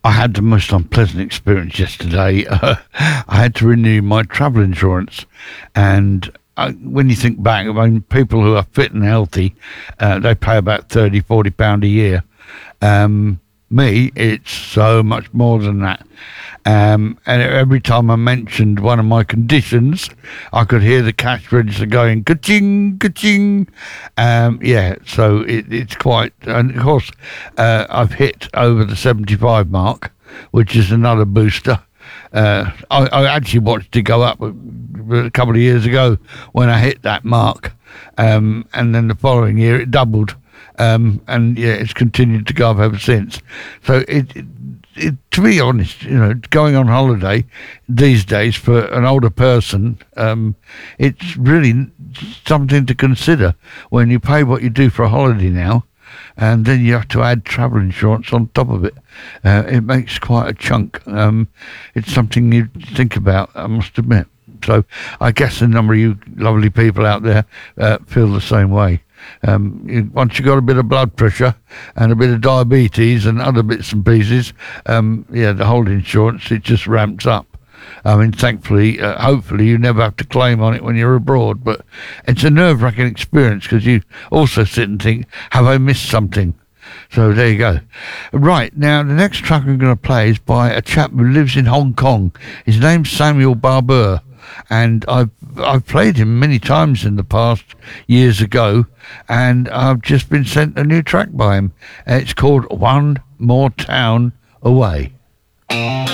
I had the most unpleasant experience yesterday. I had to renew my travel insurance, and when you think back, I mean, people who are fit and healthy, they pay about £30, £40 a year. Me, it's so much more than that. And every time I mentioned one of my conditions, I could hear the cash register going ka-ching, ka-ching. Yeah, so it's quite, and of course, I've hit over the 75 mark, which is another booster. I actually watched it go up a couple of years ago when I hit that mark, and then the following year it doubled. And yeah, it's continued to go up ever since. So to be honest, going on holiday these days for an older person, it's really something to consider when you pay what you do for a holiday now, and then you have to add travel insurance on top of it. It makes quite a chunk. It's something you think about, I must admit. So I guess a number of you lovely people out there feel the same way. Once you've got a bit of blood pressure and a bit of diabetes and other bits and pieces, the whole insurance, it just ramps up. I mean, thankfully, hopefully you never have to claim on it when you're abroad, but it's a nerve-wracking experience because you also sit and think, have I missed something? So there you go. Right, now the next track I'm going to play is by a chap who lives in Hong Kong. His name's Samuel Barber, and I've played him many times in the past, years ago, and I've just been sent a new track by him. It's called One More Town Away.